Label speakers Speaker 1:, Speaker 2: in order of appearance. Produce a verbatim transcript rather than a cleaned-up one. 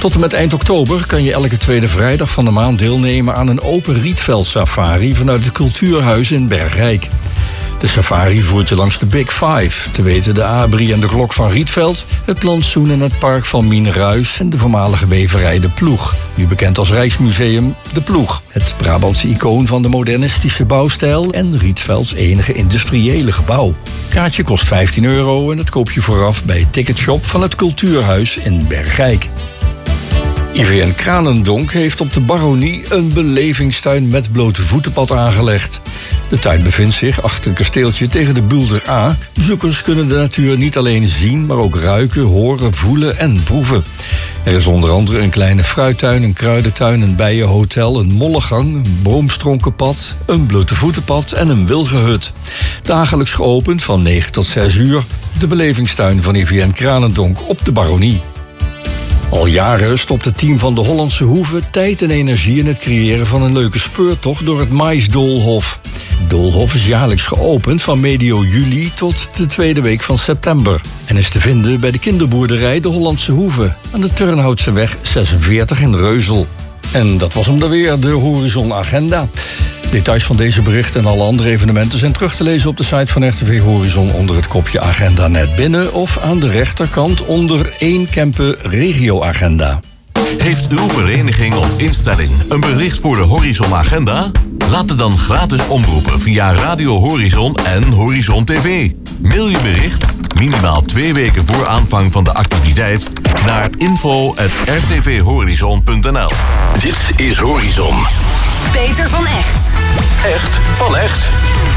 Speaker 1: Tot en met eind oktober kan je elke tweede vrijdag van de maand deelnemen aan een open rietveld-safari vanuit het Cultuurhuis in Bergrijk. De safari voert je langs de Big Five, te weten de Abri en de Klok van Rietveld, het plantsoen en het park van Mien Ruijs en de voormalige weverij De Ploeg, nu bekend als Rijksmuseum De Ploeg. Het Brabantse icoon van de modernistische bouwstijl en Rietvelds enige industriële gebouw. Kaartje kost vijftien euro en dat koop je vooraf bij Ticketshop van het Cultuurhuis in Bergrijk. I V N Kranendonk heeft op de Baronie een belevingstuin met blote voetenpad aangelegd. De tuin bevindt zich achter het kasteeltje tegen de Bulder A. Bezoekers kunnen de natuur niet alleen zien, maar ook ruiken, horen, voelen en proeven. Er is onder andere een kleine fruittuin, een kruidentuin, een bijenhotel, een mollengang, een boomstronkenpad, een blote voetenpad en een wilgenhut. Dagelijks geopend van negen tot zes uur. De belevingstuin van I V N Kranendonk op de Baronie. Al jaren stopt het team van de Hollandse Hoeve tijd en energie in het creëren van een leuke speurtocht door het Maisdoolhof. Het Doolhof is jaarlijks geopend van medio juli tot de tweede week van september. En is te vinden bij de kinderboerderij De Hollandse Hoeve aan de Turnhoutseweg zesenveertig in Reuzel. En dat was hem dan weer, de Horizon Agenda. Details van deze berichten en alle andere evenementen zijn terug te lezen op de site van R T V Horizon onder het kopje Agenda net binnen of aan de rechterkant onder één Kempen Regio Agenda.
Speaker 2: Heeft uw vereniging of instelling een bericht voor de Horizon Agenda? Laat het dan gratis omroepen via Radio Horizon en Horizon T V. Mail je bericht minimaal twee weken voor aanvang van de activiteit naar info at r t v horizon punt n l. Dit is Horizon.
Speaker 3: Peter van Echt.
Speaker 2: Echt van echt.